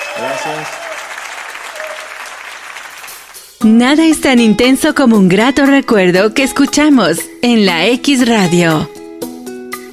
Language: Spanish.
Gracias. Nada es tan intenso como un grato recuerdo que escuchamos en la X Radio.